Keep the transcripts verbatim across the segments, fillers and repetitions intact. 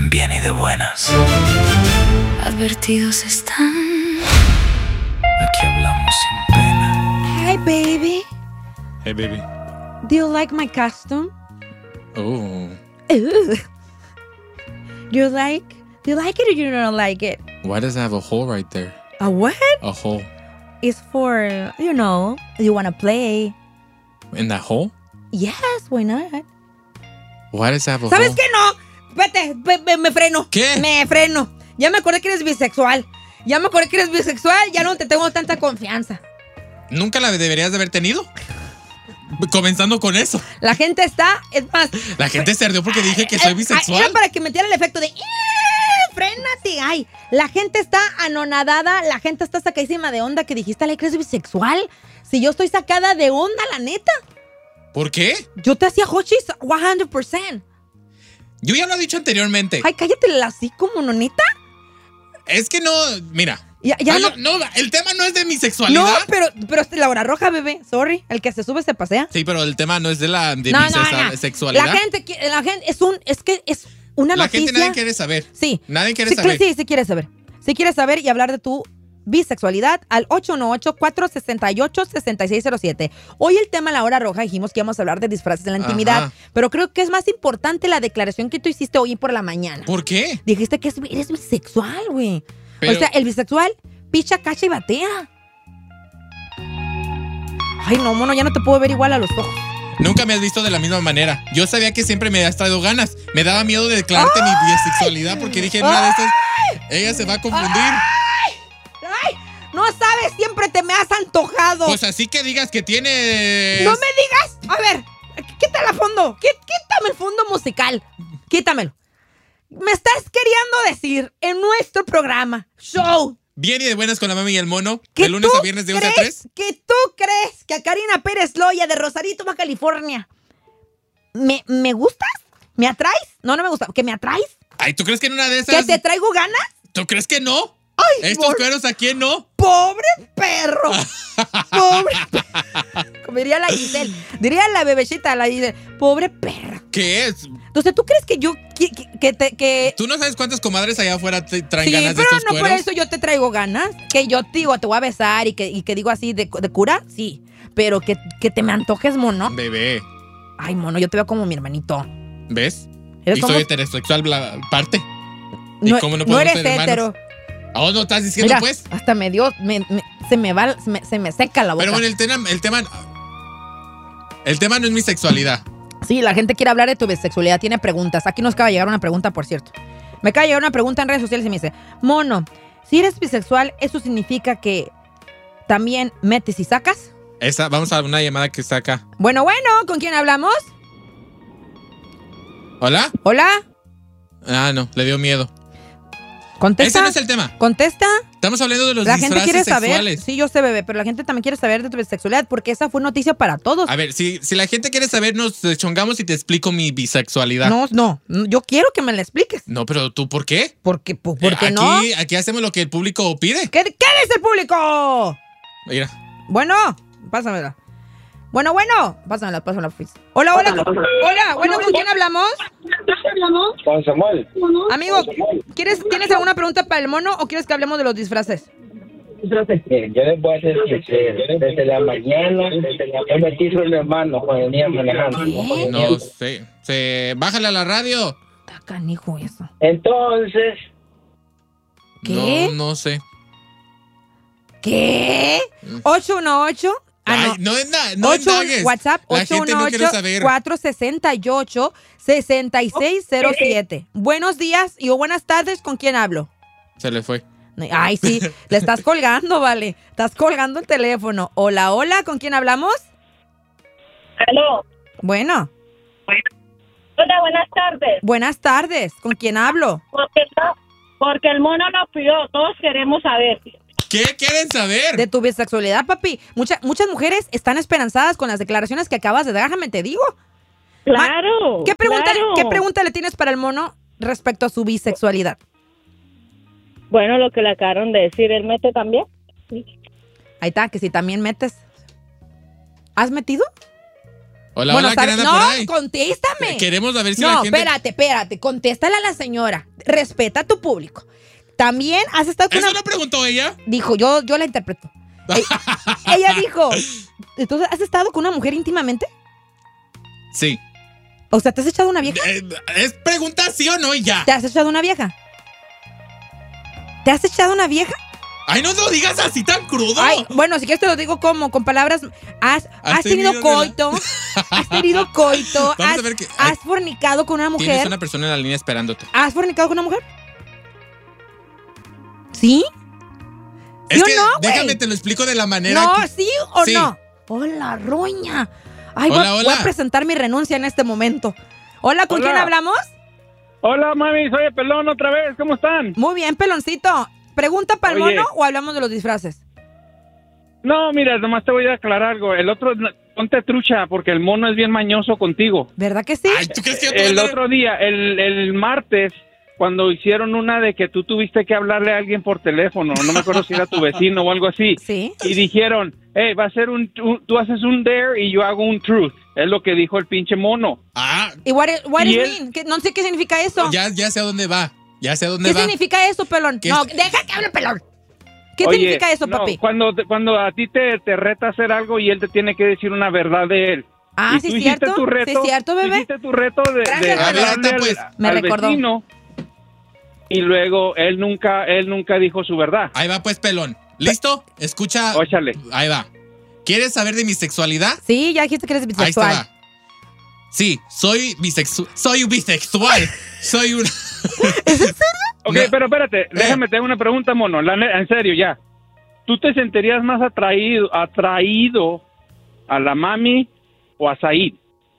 Bien y de buenas. Advertidos están. Aquí hablamos sin pena. Hi, baby. Hey, baby. Do you like my costume? Oh. Ooh. Do you like? Do you like it or you don't like it? Why does it have a hole right there? A what? A hole. It's for, you know, you want to play. In that hole? Yes, why not? Why does it have a ¿Sabes hole? qué no? Vete, me, me, me freno. ¿Qué? Me freno. Ya me acordé que eres bisexual. Ya me acordé que eres bisexual, ya no te tengo tanta confianza. ¿Nunca la deberías de haber tenido? Comenzando con eso. La gente está, es más... La gente se ardió porque dije que soy eh, bisexual. Era para que metiera el efecto de... ¡Frénate! Ay, la gente está anonadada, la gente está sacadísima de onda que dijiste, ¿le crees bisexual? Si yo estoy sacada de onda, la neta. ¿Por qué? Yo te hacía hochis cien por ciento. Yo ya lo he dicho anteriormente. Ay, cállate así como nonita. Es que no, mira. Ya, ya Ay, no, no, el tema no es de mi sexualidad. no, pero, pero es la hora roja, bebé. Sorry, el que se sube se pasea. Sí, pero el tema no es de la de No, mi no, sexua- no. sexualidad. La gente, qui- la gente es un, es que es una La noticia. gente nadie quiere saber. Sí. Nadie quiere sí, saber. Sí, sí quiere saber. Sí quiere saber y hablar de tu bisexualidad al ocho uno ocho, cuatro seis ocho, seis seis cero siete. Hoy el tema en la hora roja dijimos que íbamos a hablar de disfraces en la intimidad, Ajá. pero creo que es más importante la declaración que tú hiciste hoy por la mañana. ¿Por qué? Dijiste que es- eres bisexual, güey. Pero- O sea, el bisexual picha, cacha y batea. Ay, no, mono, ya no te puedo ver igual a los ojos. Nunca me has visto de la misma manera. Yo sabía que siempre me has traído ganas. Me daba miedo de declararte mi bisexualidad porque dije, en una de estas, ella se va a confundir. ¡Ay! No sabes, siempre te me has antojado. Pues así que digas que tienes... ¡No me digas! A ver, quítale el fondo. Quí- Quítame el fondo musical. Quítamelo. Me estás queriendo decir en nuestro programa, show, Bien y de buenas con la mami y el mono. que De lunes tú a viernes de once a crees, tres. que tú crees que a Karina Pérez Loya de Rosarito, Baja California, ¿me, me gustas? ¿Me atraes? No, no me gusta. ¿Que me atraes? Ay, ¿tú crees que en una de ¿Que esas... te traigo ganas? ¿Tú crees que no? Ay, Estos por- cueros aquí no. ¡Pobre perro! ¡Pobre perro! Como diría la Giselle. Diría la bebecita, la Giselle. ¡Pobre perro! ¿Qué es? Entonces, ¿tú crees que yo... Que, que, que te... Que... ¿Tú no sabes cuántas comadres allá afuera te traen Sí, ganas de pero estos no cueros? por eso yo te traigo ganas. Que yo te digo, te voy a besar y que, y que digo así de, de cura, sí. Pero que, que te me antojes, mono. Bebé, Ay, mono, yo te veo como mi hermanito. ¿ves? Eres Y como... soy heterosexual bla- parte. ¿Y No, cómo no no podemos eres ser hermanos? hetero. Oh, no estás diciendo Mira, pues. hasta me dio... me- me- se me va... Se me, se me seca la boca. Pero bueno, el tema, el tema. El tema no es mi sexualidad. Sí, la gente quiere hablar de tu bisexualidad, tiene preguntas. Aquí nos acaba de llegar una pregunta, por cierto. Me acaba de llegar una pregunta en redes sociales y me dice, mono, si eres bisexual, ¿eso significa que también metes y sacas? Esa, vamos a una llamada que está acá. Bueno, bueno, ¿con quién hablamos? ¿Hola? Hola, Ah, no, le dio miedo. contesta. Ese no es el tema. Contesta. Estamos hablando de los La gente disfraces quiere saber. sexuales. Sí, yo sé, bebé, pero la gente también quiere saber de tu bisexualidad porque esa fue noticia para todos. A ver, si, si la gente quiere saber, nos chongamos y te explico mi bisexualidad. No, no, yo quiero que me la expliques. No, pero ¿tú por qué? Porque, ¿por qué aquí, no? Aquí hacemos lo que el público pide. ¿Qué, ¿Qué dice el público? Mira. Bueno, pásamela. Bueno, bueno, pásamela, pásamela, please. Hola, hola. con- Hola, bueno, ¿con quién hablamos? Juan Samuel. Amigo, ¿quieres, ¿tienes alguna pregunta para el mono o quieres que hablemos de los disfraces? Miren, yo les voy a decir que desde la mañana yo me quiso mi hermano cuando venía manejando. ¿Qué? No sé. Se, bájale a la radio. Está canijo eso. Entonces, ¿Qué? No, no sé. ¿Qué? ocho uno ocho. Ah, Ay, no. no, es nada, no ocho, indagues. WhatsApp La gente no quiere saber. cuatro seis ocho, seis seis cero siete. Buenos días y o buenas tardes, ¿con quién hablo? Se le fue. Ay, sí, le estás colgando, vale. Estás colgando el teléfono. Hola, hola, ¿con quién hablamos? Aló. Bueno, Hola, buenas tardes. buenas tardes, ¿con quién hablo? Porque, no- porque el mono nos pidió, todos queremos saber. ¿Qué quieren saber? De tu bisexualidad, papi. Mucha- muchas mujeres están esperanzadas con las declaraciones que acabas de dar, déjame te digo. Claro. ¿Qué pregunta, claro. ¿Qué pregunta le tienes para el mono respecto a su bisexualidad? Bueno, lo que le acabaron de decir, ¿él mete también? Ahí está, que si también metes. ¿Has metido? Hola, Bueno, hola, ¿sabes? ¿quién anda por No, ahí? contéstame. Queremos a ver si No, la gente... espérate, espérate. Contéstale a la señora. Respeta a tu público. También has estado con ¿Eso una... no preguntó ella? Dijo, yo, yo la interpreto. Eh, ella dijo, entonces, ¿has estado con una mujer íntimamente? Sí. O sea, ¿te has echado una vieja? Eh, es pregunta sí o no y ya. ¿Te has echado una vieja? ¿Te has echado una vieja? Ay, no lo digas así tan crudo. Ay, bueno, si quieres te lo digo como, con palabras. Has, has tenido tenido coito, has tenido coito, Vamos has, a ver que- ay, has fornicado con una Tienes mujer. una persona en la línea esperándote. ¿Has fornicado con una mujer? ¿Sí? Es ¿Sí o que no, güey? déjame te lo explico de la manera No, que- ¿sí o Sí. no? Hola, roña. Ay, voy, Hola, a- hola. voy a presentar mi renuncia en este momento. Hola, ¿con Hola. quién hablamos? Hola, mami, soy el pelón otra vez. ¿Cómo están? Muy bien, peloncito. ¿Pregunta para el Oye. mono o hablamos de los disfraces? No, mira, nomás te voy a aclarar algo. El otro, ponte trucha, porque el mono es bien mañoso contigo. ¿Verdad que sí? Ay, ¿tú crees que yo te voy a El dar- otro día, el, el martes, cuando hicieron una de que tú tuviste que hablarle a alguien por teléfono, no me acuerdo si era tu vecino o algo así, Sí. y dijeron, hey, va a ser un, un- tú haces un dare y yo hago un truth. Es lo que dijo el pinche mono. Ah, ¿Y what, it- what Y it él- mean? ¿Qué- No sé qué significa eso. ya, ya sé a dónde va. Ya sé a dónde ¿Qué va. significa eso, pelón? ¿Qué No, es- deja que hable pelón. ¿Qué Oye, significa eso, no, papi? Cuando, te- cuando a ti te, te reta a hacer algo y él te tiene que decir una verdad de él. Ah, Y sí, tú es hiciste cierto. tu reto, Sí, es cierto, tú bebé. hiciste tu reto de, de Gracias, A ver, hablarle ahorita, pues. al, Me al recordó. vecino y luego él nunca, él nunca dijo su verdad. Ahí va pues, pelón. ¿Listo? Escucha. Óchale. Ahí va. ¿Quieres saber de mi sexualidad? Sí, ya dijiste que eres Ahí está. bisexual. Va. Sí, soy bisexual. Soy bisexual. Soy un... Ok, No. pero espérate, déjame te hago una pregunta, mono. La ne- en serio, ya. ¿Tú te sentirías más atraído, atraído a la mami o a Said?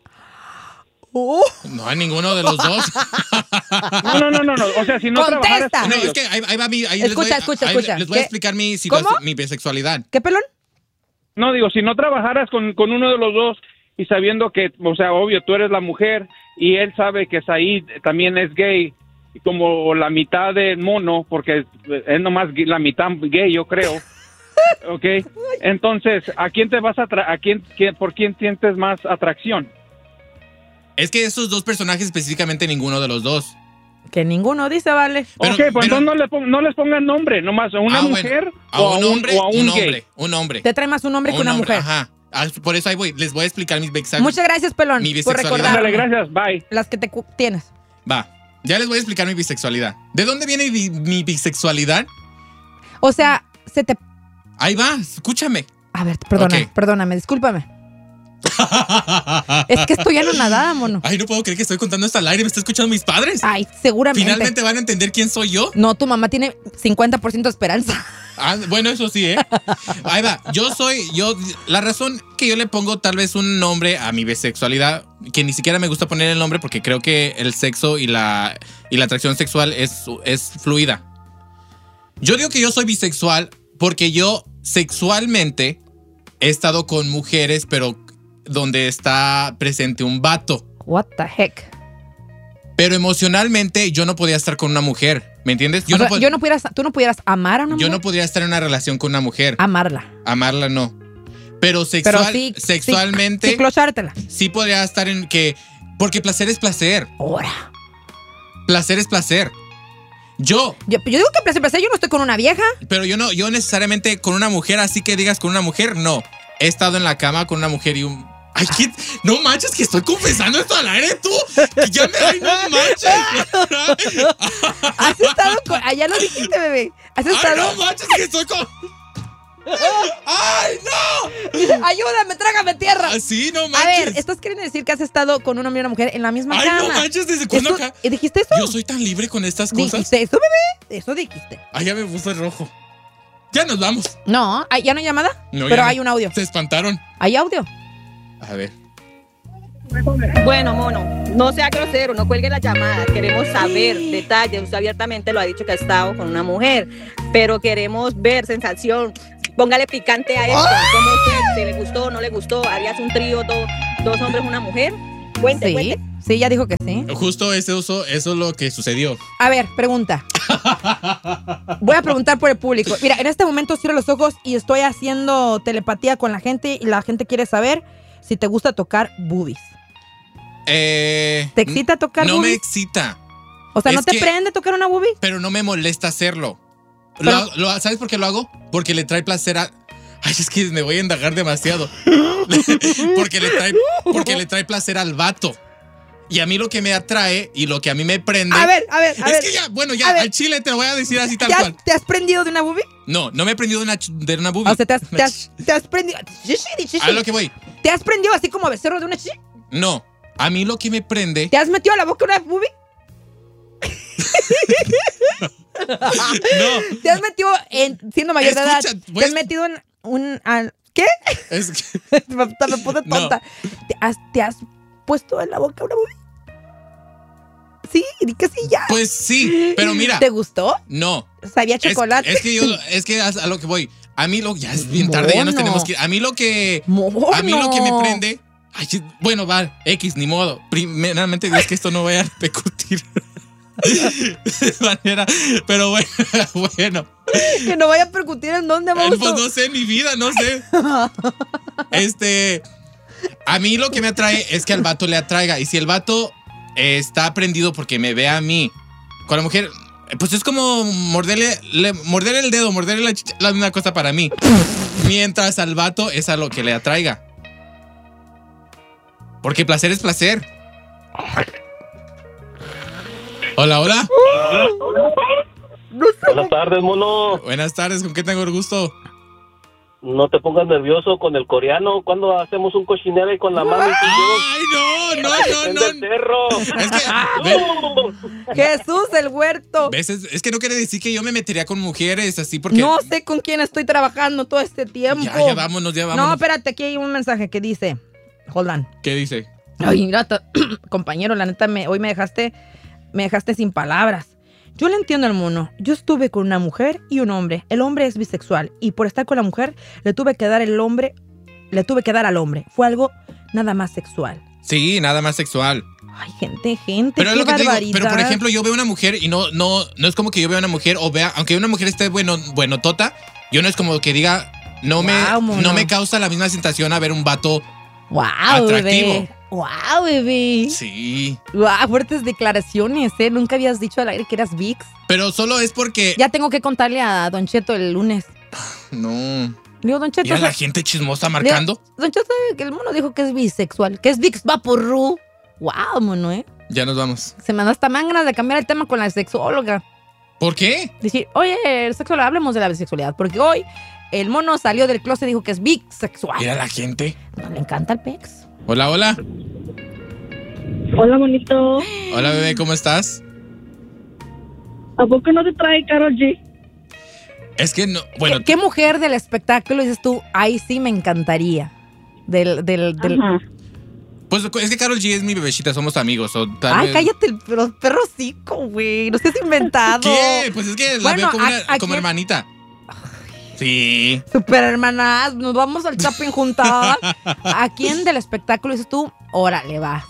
Uh, No hay ninguno de los dos. No, no, no, no, no. O sea, si no Contesta. trabajaras con No, ellos. es que ahí, ahí va mi... Ahí Escucha, les voy, escucha, ahí escucha. Les voy a ¿Qué? explicar mi, situación, ¿Cómo? mi bisexualidad. ¿Qué pelón? No, digo, si no trabajaras con, con uno de los dos y sabiendo que, o sea, obvio, tú eres la mujer y él sabe que Said también es gay, como la mitad del mono, porque es nomás gay- la mitad gay, yo creo. ¿Ok? Entonces, ¿a quién te vas a tra- a quién, quién por quién sientes más atracción? Es que esos dos personajes específicamente ninguno de los dos. Que ninguno dice, vale. Pero- ok, pues pero- entonces no, le pon- no les pongan nombre, nomás a una Ah, bueno. mujer A o, un a un, hombre, o a un, un gay. hombre, un hombre. Te trae más un hombre que Un una hombre, mujer. Ajá. Ah, por eso ahí voy. Les voy a explicar mis bisexualidades. Muchas gracias, pelón, Mi por bisexualidad. Ándale, recordarme. gracias, bye. Las que te cu- tienes. Va. Ya les voy a explicar mi bisexualidad. ¿De dónde viene mi, mi bisexualidad? O sea, se te... Ahí va, escúchame. A ver, perdona, Ok. perdóname, discúlpame. Es que estoy anonadada, mono. Ay, no puedo creer que estoy contando esto al aire. Me está escuchando mis padres. Ay, seguramente. Finalmente van a entender quién soy yo. No, tu mamá tiene cincuenta por ciento de esperanza. Ah, bueno, eso sí, ¿eh? Ahí va. Yo soy, yo, la razón que yo le pongo tal vez un nombre a mi bisexualidad, que ni siquiera me gusta poner el nombre porque creo que el sexo y la, y la atracción sexual es, es fluida. Yo digo que yo soy bisexual porque yo sexualmente he estado con mujeres, pero donde está presente un vato. What the heck. Pero emocionalmente yo no podía estar con una mujer, ¿me entiendes? Yo, O no, sea, pod- yo no pudieras, tú no pudieras amar a una yo mujer. no podría estar en una relación con una mujer. Amarla. Amarla no. Pero, Pero sexual, sí. sexualmente Sí, sí, clochártela. podría estar en que... Porque placer es placer. Ahora. Placer es placer. Yo, Yo, yo digo que placer, placer, yo no estoy con una vieja. pero yo no, yo necesariamente con una mujer, así que digas con una mujer, no. He estado en la cama con una mujer y un... Ay, ¿qué? No manches, que estoy confesando esto al aire, tú. Que ya me... Ay, no manches. Has estado con... Ah, ya lo dijiste, bebé. Has Ay, estado... no manches, que estoy con... ¡Ay, no! Ayúdame, trágame tierra. Así, no A manches. ver, ¿estás queriendo decir que has estado con un hombre y una mujer en la misma Ay, cama? no manches, ¿desde cuándo Eso- acá? ¿Y dijiste eso? Yo soy tan libre con estas cosas. ¿Dijiste eso, bebé? Eso dijiste. Ay, ya me puso el rojo. Ya nos vamos. No, ¿hay- ¿ya no hay llamada? No, Pero ya no. hay un audio. Se espantaron. ¿Hay audio? A ver. Bueno, mono, no sea grosero, no cuelgue la llamada. Queremos saber detalles. Usted abiertamente lo ha dicho que ha estado con una mujer, pero queremos ver sensación. Póngale picante a esto. ¿Cómo fue? ¿Se le gustó? ¿No le gustó? ¿Harías un trío, do- dos hombres, una mujer? Cuente, Sí, cuente. sí, ya dijo que sí. Justo eso, eso es lo que sucedió. A ver, pregunta. Voy a preguntar por el público. Mira, en este momento cierro los ojos y estoy haciendo telepatía con la gente y la gente quiere saber si te gusta tocar boobies. Eh, ¿Te excita tocar no boobies? me excita. O sea, ¿no es te que- prende tocar una boobie? Pero no me molesta hacerlo. Pero- Lo- lo- ¿Sabes por qué lo hago? Porque le trae placer a... Ay, es que me voy a indagar demasiado. porque, le trae, porque le trae placer al vato. Y a mí lo que me atrae y lo que a mí me prende... A ver, a ver, a es ver. que ya, bueno, A ya, ver. al chile te lo voy a decir así tal ¿Te has, cual. ¿Te has prendido de una boobie? No, no me he prendido de una, ch- de una boobie. O sea, te has, te has, te has prendido... Shishi, shishi. A lo que voy. ¿Te has prendido así como becerro de una chichi? No, a mí lo que me prende... ¿Te has metido a la boca una boobie? No, ¿Te has metido, en, siendo mayor de edad, Escucha, te voy a- has metido en un... al- ¿Qué? es que... me, me puse tonta. ¿Te, has, ¿Te has puesto en la boca una boobie? Sí, di que sí, ya. Pues sí, pero mira... ¿Te gustó? No. Sabía Es, chocolate. es que yo, es que a, a lo que voy. A mí lo, ya es bien tarde, ya nos Mono. tenemos que ir. A mí lo que, Mono. a mí lo que me prende, ay, sí, bueno, va, X, ni modo. Primeramente Dios que esto no vaya a repercutir de manera, pero bueno, bueno. Que no vaya a percutir en dónde, Eh, vamos. Pues no sé, mi vida, no sé. Este, a mí lo que me atrae es que al vato le atraiga. Y si el vato eh, está prendido porque me ve a mí con la mujer, pues es como morderle, le- morderle el dedo, morderle la chicha, la misma cosa para mí. Mientras al vato es a lo que le atraiga. Porque placer es placer. Hola, hola. Buenas tardes, mono. Buenas tardes, ¿con qué tengo el gusto? No te pongas nervioso con el coreano. ¿Cuándo hacemos un cochinero ahí con la mami? Ay, no, no, ¡Ven no, del no. cerro! Es que, ve- Jesús, el huerto. ¿ves? Es, es que no quiere decir que yo me metería con mujeres así porque... No sé con quién estoy trabajando todo este tiempo. Ya, ya vámonos, ya vámonos. No, espérate, aquí hay un mensaje que dice, hold on. ¿Qué dice? Ay, mira, ta- compañero, la neta, me, hoy me dejaste, me dejaste sin palabras. Yo le entiendo al mono. Yo estuve con una mujer y un hombre. El hombre es bisexual y por estar con la mujer le tuve que dar el hombre, le tuve que dar al hombre. Fue algo nada más sexual. Sí, nada más sexual. Ay, gente, gente, Pero es qué lo que te digo, barbaridad. pero por ejemplo, yo veo una mujer y no, no, no es como que yo vea una mujer o vea, aunque una mujer esté bueno, bueno, tota, yo no es como que diga, no me, Wow, mono. no me causa la misma sensación a ver un vato. Wow, atractivo. bebé. Wow, bebé. Sí. Wow, fuertes declaraciones, ¿eh? Nunca habías dicho al aire que eras VIX. Pero solo es porque. Ya tengo que contarle a Don Cheto el lunes. No. Le digo, Don Cheto. Mira la ¿sabe- gente chismosa le- marcando. Don Cheto sabe que el mono dijo que es bisexual, que es VIX Vaporru. Wow, mono, ¿eh? Ya nos vamos. Se me da hasta más ganas de cambiar el tema con la sexóloga. ¿Por qué? Decir, oye, el sexóloga, hablemos de la bisexualidad. Porque hoy el mono salió del closet y dijo que es bisexual. Mira la gente. No le encanta el pex. Hola, hola. Hola, bonito. Hola, bebé, ¿cómo estás? ¿A poco no te trae Karol G? Es que no. Bueno, ¿Qué, qué mujer del espectáculo dices tú? Ahí sí me encantaría. Del, del, del... Ajá. pues es que Karol G es mi bebecita, somos amigos. O tal Ay, vez- cállate el perro, perro cico, güey. No seas inventado. ¿Qué? Pues es que la Bueno, veo como, ¿a- una- a como quién? hermanita. Sí. Super hermanas, nos vamos al shopping juntas. ¿A quién del espectáculo dices tú? Órale, va.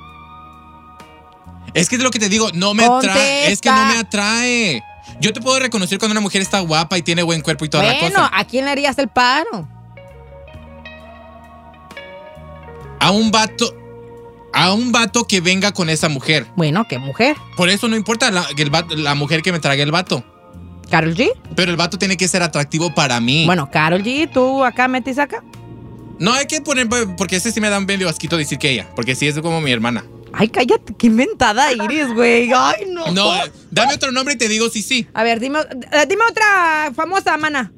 Es que es lo que te digo, no me Contesta. atrae. Es que no me atrae. Yo te puedo reconocer cuando una mujer está guapa y tiene buen cuerpo y toda la Bueno, cosa. ¿a quién le harías el paro? A un vato. A un vato que venga con esa mujer. Bueno, ¿qué mujer? Por eso no importa la, que el vato- la mujer que me traiga el vato. ¿Karol G? Pero el vato tiene que ser atractivo para mí. Bueno, Karol G, tú acá metes acá. No hay que poner, porque ese sí me da un medio asquito decir que ella. Porque sí es como mi hermana. Ay, cállate, qué inventada eres, güey. Ay, no. No, eh, dame otro nombre y te digo sí, sí. A ver, dime, eh, dime otra famosa, mana.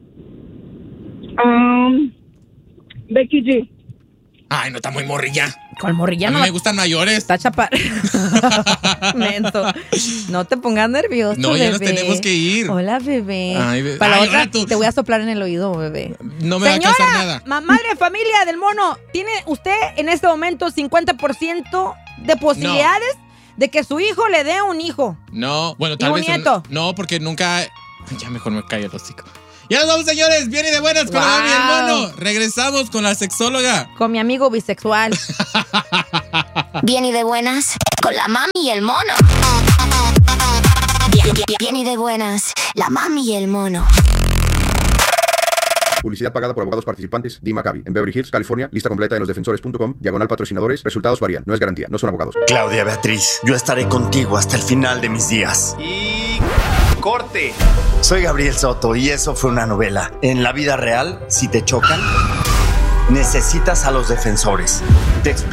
Um, Becky G. Ay, no está muy morrilla. Con morrilla A mí no. me gustan mayores. Está chapa. Menso. No te pongas nervioso, No, ya bebé. nos tenemos que ir. Hola, bebé. Ay, bebé. Para la Ay, otra, ahora tú. te voy a soplar en el oído, bebé. No me va a Señora, causar nada. ma- madre de familia del mono, ¿tiene usted en este momento cincuenta por ciento de posibilidades de que su hijo le dé un hijo? No, bueno, tal ¿Y un vez. un- nieto? no, porque nunca. Ya mejor me callo el hocico. Ya nos vamos, señores. Bien y de buenas con la mami y el Wow. mono. Regresamos con la sexóloga. Con mi amigo bisexual. Bien y de buenas, con la mami y el mono. Bien, bien, bien y de buenas, la mami y el mono. Publicidad pagada por abogados participantes. D. Maccabi. En Beverly Hills, California. Lista completa en losdefensores punto com. Diagonal patrocinadores. Resultados varían. No es garantía. No son abogados. Claudia Beatriz, yo estaré contigo hasta el final de mis días. Y... corte. Soy Gabriel Soto y eso fue una novela. En la vida real, si te chocan, necesitas a los defensores. Te explico.